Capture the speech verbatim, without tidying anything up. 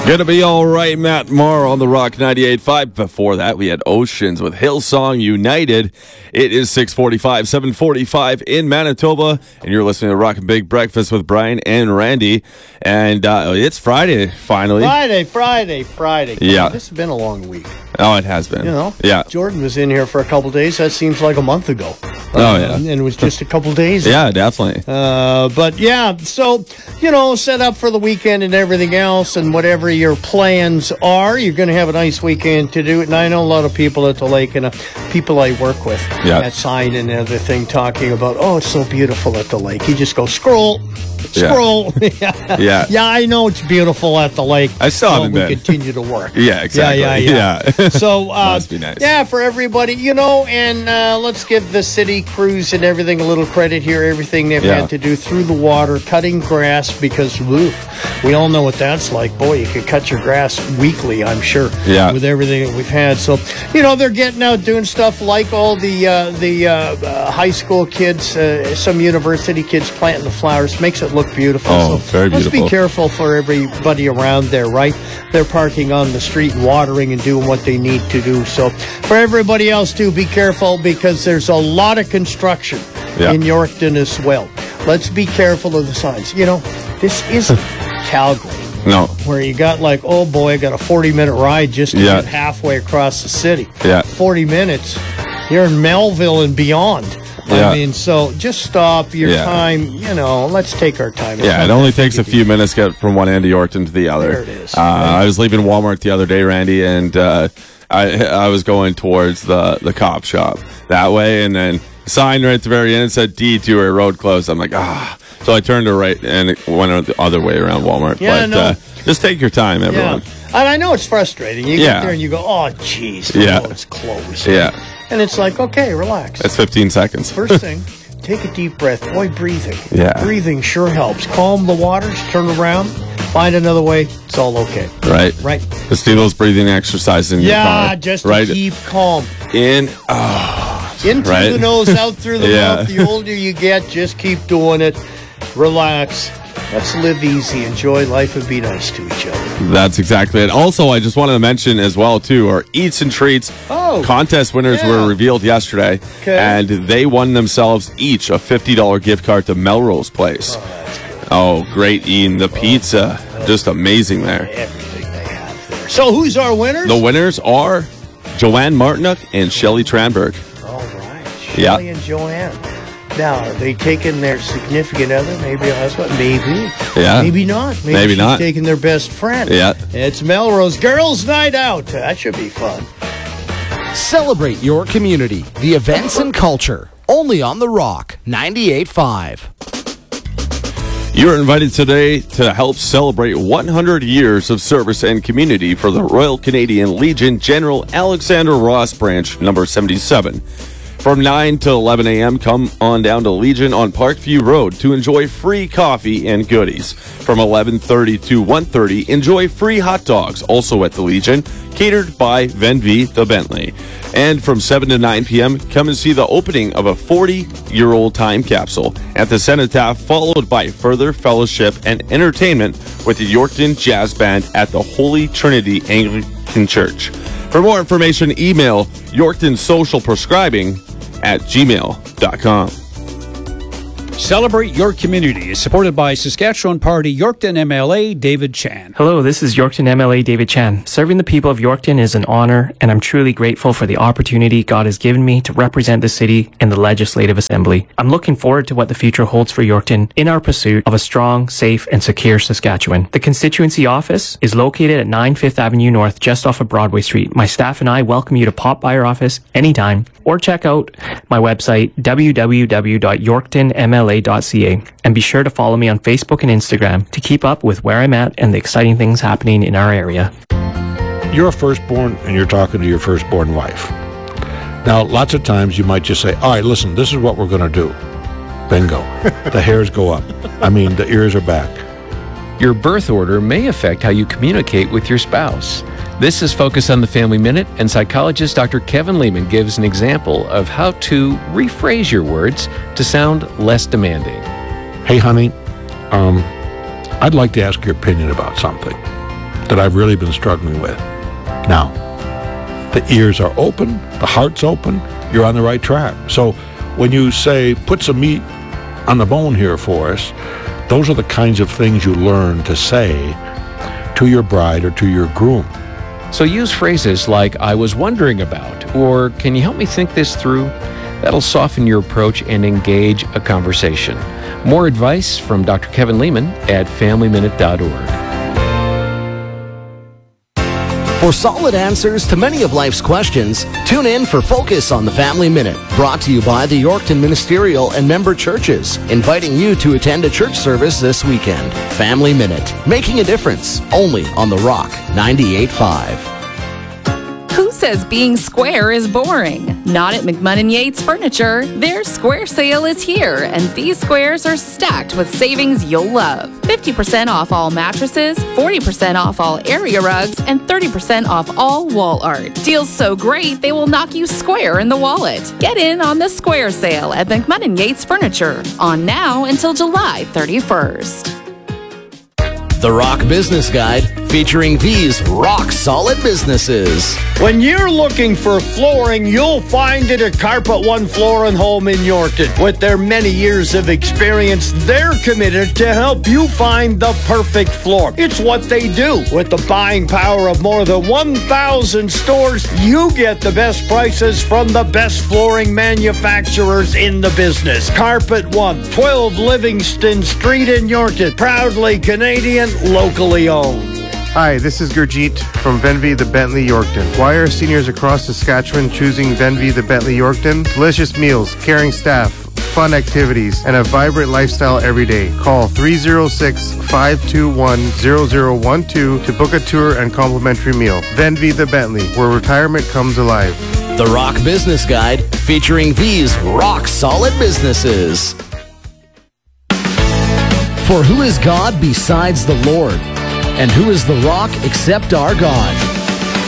Gonna be all right, Matt Maher on the Rock ninety-eight point five. Before that, we had Oceans with Hillsong United. It is six forty-five, seven forty-five in Manitoba, and you're listening to Rock and Big Breakfast with Brian and Randy. And uh, it's Friday, finally. Friday, Friday, Friday. Yeah. This has been a long week. Oh, it has been. You know? Yeah. Jordan was in here for a couple days. That seems like a month ago. Oh, yeah. And it was just a couple days. Yeah, definitely. Uh, but, yeah, so, you know, set up for the weekend and everything else, and whatever your plans are, you're going to have a nice weekend to do it. And I know a lot of people at the lake and uh, people I work with Yeah. at Sign and other thing talking about, oh, it's so beautiful at the lake. You just go, scroll, scroll. Yeah. Yeah. Yeah, I know it's beautiful at the lake. I still so haven't we been. continue to work. Yeah, exactly. Yeah, yeah, yeah. Yeah. So, uh, Must be nice. yeah, for everybody, you know, and uh, let's give the city crews and everything a little credit here. Everything they've Yeah. had to do through the water, cutting grass, because oof, we all know what that's like. Boy, you could cut your grass weekly, I'm sure, Yeah. with everything that we've had. So, you know, they're getting out doing stuff like all the uh, the uh, uh, high school kids, uh, some university kids planting the flowers. Makes it look beautiful. Oh, so very let's beautiful. be careful for everybody around there, right? They're parking on the street and watering and doing what they need to do. So for everybody else, too, be careful, because there's a lot of construction Yeah. in Yorkton as well. Let's be careful of the signs. You know, this isn't Calgary, No. where you got like, oh boy, I got a forty-minute ride just to Yeah. get halfway across the city. Yeah. forty minutes. You're in Melville and beyond. Yeah. I mean, so just stop your Yeah. time. You know, let's take our time. It's Yeah, not it only that takes big a few minutes to get from one end of Yorkton to the other. There it is. Uh, I was leaving Walmart the other day, Randy, and uh, I I was going towards the, the cop shop that way, and then sign right at the very end said detour, road closed. I'm like, ah. So I turned to right and it went the other way around Walmart. Yeah, but no. uh, just take your time, everyone. Yeah. And I know it's frustrating. You Yeah. get there and you go, oh, jeez, Yeah. oh, it's closed. Yeah. And it's like, okay, relax. That's fifteen seconds. First thing, take a deep breath. Boy, breathing. Yeah. Breathing sure helps. Calm the waters, turn around, find another way. It's all okay. Right. Right. Just do those breathing exercises in your car. Yeah, just to right. keep calm. In. Oh, In through right. the nose, out through the Yeah. mouth. The older you get, just keep doing it. Relax. Let's live easy, enjoy life, and be nice to each other. That's exactly it. Also, I just wanted to mention as well, too, our Eats and Treats Oh, contest winners yeah. were revealed yesterday. Okay. And they won themselves each a fifty dollars gift card to Melrose Place. Oh, that's good. Oh, great eating. The pizza, just amazing there. Everything they have there. So who's our winners? The winners are Joanne Martinuk and Shelley Tranberg. All right. Yeah. Shelley and Joanne. Now, are they taking their significant other, maybe a husband? Maybe. Yeah. Maybe not. Maybe, Maybe she's not. taking their best friend. Yeah. It's Melrose Girls Night Out. That should be fun. Celebrate your community, the events and culture. Only on The Rock ninety-eight point five. You're invited today to help celebrate one hundred years of service and community for the Royal Canadian Legion General Alexander Ross Branch, number seventy-seven. From nine to eleven a.m., come on down to Legion on Parkview Road to enjoy free coffee and goodies. From eleven thirty to one thirty, enjoy free hot dogs, also at the Legion, catered by Venvi the Bentley. And from seven to nine p.m., come and see the opening of a forty-year-old time capsule at the Cenotaph, followed by further fellowship and entertainment with the Yorkton Jazz Band at the Holy Trinity Anglican Church. For more information, email Yorkton Social Prescribing at gmail dot com. Celebrate Your Community is supported by Saskatchewan Party Yorkton M L A David Chan. Hello, this is Yorkton M L A David Chan. Serving the people of Yorkton is an honor, and I'm truly grateful for the opportunity God has given me to represent the city in the Legislative Assembly. I'm looking forward to what the future holds for Yorkton in our pursuit of a strong, safe, and secure Saskatchewan. The constituency office is located at nine Fifth Avenue North, just off of Broadway Street. My staff and I welcome you to pop by our office anytime, or check out my website, w w w dot yorkton m l a dot c a, and be sure to follow me on Facebook and Instagram to keep up with where I'm at and the exciting things happening in our area. You're a firstborn and you're talking to your firstborn wife. Now, lots of times you might just say, all right, listen, this is what we're going to do. Bingo. The hairs go up. I mean, the ears are back. Your birth order may affect how you communicate with your spouse. This is Focus on the Family Minute, and psychologist Doctor Kevin Lehman gives an example of how to rephrase your words to sound less demanding. Hey, honey, um, I'd like to ask your opinion about something. that I've really been struggling with. Now, the ears are open, the heart's open, you're on the right track. So when you say, put some meat on the bone here for us, those are the kinds of things you learn to say to your bride or to your groom. So use phrases like, I was wondering about, or can you help me think this through? That'll soften your approach and engage a conversation. More advice from Doctor Kevin Leman at family minute dot org. For solid answers to many of life's questions, tune in for Focus on the Family Minute, brought to you by the Yorkton Ministerial and member churches, inviting you to attend a church service this weekend. Family Minute, making a difference, only on The Rock ninety-eight point five. Who says being square is boring? Not at McMunn and Yates Furniture. Their square sale is here, and these squares are stacked with savings you'll love. fifty percent off all mattresses, forty percent off all area rugs, and thirty percent off all wall art. Deals so great, they will knock you square in the wallet. Get in on the square sale at McMunn and Yates Furniture, on now until July thirty-first. The Rock Business Guide, featuring these rock-solid businesses. When you're looking for flooring, you'll find it at Carpet One Floor and Home in Yorkton. With their many years of experience, they're committed to help you find the perfect floor. It's what they do. With the buying power of more than one thousand stores, you get the best prices from the best flooring manufacturers in the business. Carpet One, twelve Livingston Street in Yorkton. Proudly Canadian, locally owned. Hi, this is Gurjeet from Venvy the Bentley Yorkton. Why are seniors across Saskatchewan choosing Venvy the Bentley Yorkton? Delicious meals, caring staff, fun activities, and a vibrant lifestyle every day. Call three oh six, five two one, zero zero one two to book a tour and complimentary meal. Venvy the Bentley, where retirement comes alive. The Rock Business Guide, featuring these rock-solid businesses. For who is God besides the Lord? And who is the rock except our God?